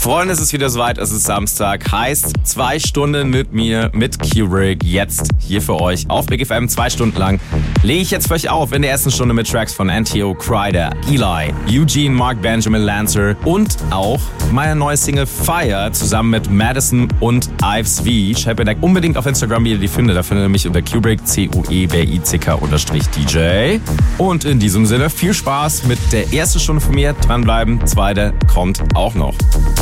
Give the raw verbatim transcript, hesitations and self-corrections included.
Freunde, es ist wieder soweit, es ist Samstag, heißt zwei Stunden mit mir, mit Kubrick, jetzt hier für euch auf Big F M, zwei Stunden lang. Lege ich jetzt für euch auf in der ersten Stunde mit Tracks von Antio, Kryder, Eli, Eugene, Mark Benjamin, Lancer und auch meine neue Single Fire zusammen mit Madison und Ives V. Schreibt mir da unbedingt auf Instagram, wie ihr die findet. Da findet ihr mich unter Kubrick, C U E B I C K unterstrich D J. Und in diesem Sinne viel Spaß mit der ersten Stunde von mir. Dranbleiben, zweite kommt auch noch.